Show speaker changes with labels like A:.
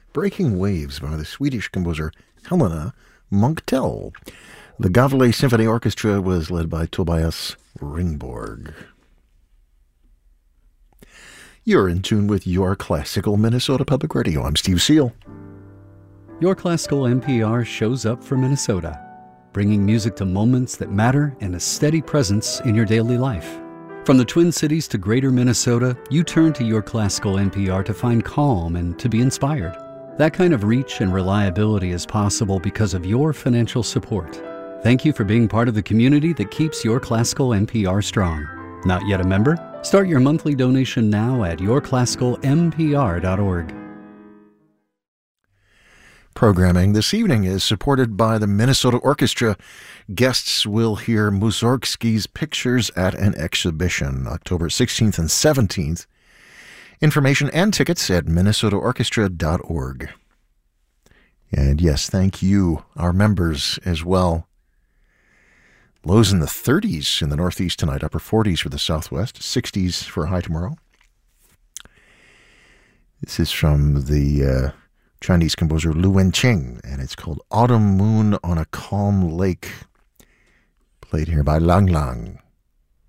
A: Breaking Waves by the Swedish composer Helena Munktell. The Gavle Symphony Orchestra was led by Tobias Ringborg. You're in tune with Your Classical Minnesota Public Radio. I'm Steve Seal.
B: Your Classical NPR shows up for Minnesota, bringing music to moments that matter and a steady presence in your daily life. From the Twin Cities to Greater Minnesota, you turn to Your Classical NPR to find calm and to be inspired. That kind of reach and reliability is possible because of your financial support. Thank you for being part of the community that keeps Your Classical NPR strong. Not yet a member? Start your monthly donation now at yourclassicalmpr.org.
A: Programming this evening is supported by the Minnesota Orchestra. Guests will hear Mussorgsky's Pictures at an Exhibition, October 16th and 17th. Information and tickets at minnesotaorchestra.org. And yes, thank you, our members as well. Lows in the 30s in the Northeast tonight, upper 40s for the Southwest, 60s for a high tomorrow. This is from the Chinese composer Lu Wenqing, and it's called Autumn Moon on a Calm Lake, played here by Lang Lang.